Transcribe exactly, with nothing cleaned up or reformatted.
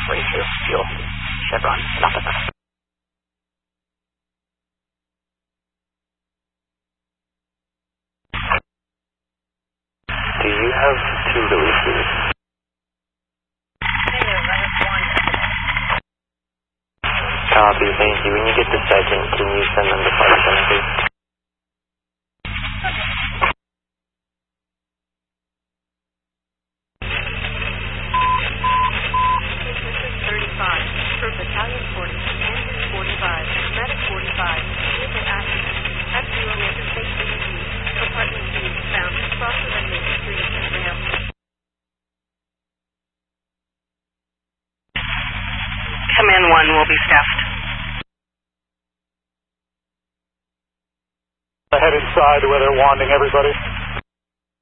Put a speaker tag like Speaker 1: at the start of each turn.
Speaker 1: forty-two, fuel, Chevron, Napa.
Speaker 2: Do you have two releases? Copy, thank you. When you get the second, can you send them to flight center, please?
Speaker 3: thirty-five, for Battalion forty, Engine forty-five, Medic forty-five, Vehicle accident, F zero Interstate eighty-two, Compartment B, found, Crosser and Main Street, rail.
Speaker 1: Command one will be staffed.
Speaker 4: Head inside where they're wanding everybody.